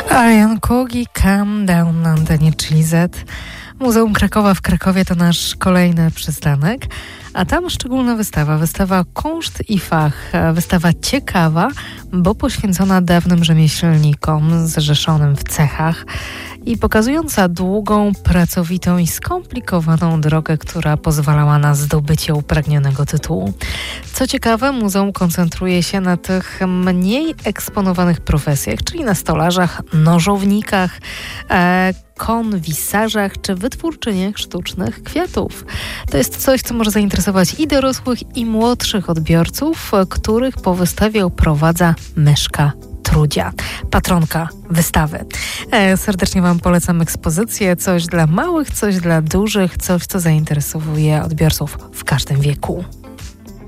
Arian Kugi, Calm Down na antenie Chili Z. Muzeum Krakowa w Krakowie to nasz kolejny przystanek, a tam szczególna wystawa Kunszt i Fach. Wystawa ciekawa, bo poświęcona dawnym rzemieślnikom zrzeszonym w cechach i pokazująca długą, pracowitą i skomplikowaną drogę, która pozwalała na zdobycie upragnionego tytułu. Co ciekawe, muzeum koncentruje się na tych mniej eksponowanych profesjach, czyli na stolarzach, nożownikach, konwisarzach czy wytwórczyniach sztucznych kwiatów. To jest coś, co może zainteresować i dorosłych, i młodszych odbiorców, których po wystawie oprowadza Myszka Trudzia, patronka wystawy. Serdecznie Wam polecam ekspozycję. Coś dla małych, coś dla dużych, coś, co zainteresuje odbiorców w każdym wieku.